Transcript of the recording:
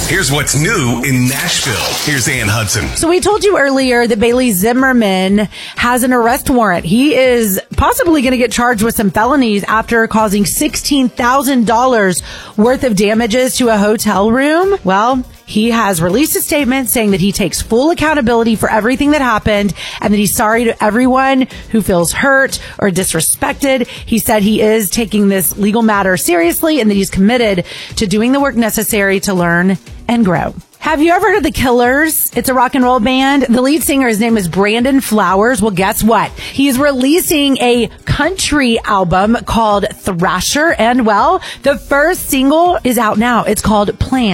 Here's what's new in Nashville. Here's Ann Hudson. So we told you earlier that Bailey Zimmerman has an arrest warrant. He is possibly going to get charged with some felonies after causing $16,000 worth of damages to a hotel room. Well, he has released a statement saying that he takes full accountability for everything that happened and that he's sorry to everyone who feels hurt or disrespected. He said he is taking this legal matter seriously and that he's committed to doing the work necessary to learn and grow. Have you ever heard of The Killers? It's a rock and roll band. The lead singer, his name is Brandon Flowers. Well, guess what? He's releasing a country album called Thrasher. And, well, the first single is out now. It's called Plan.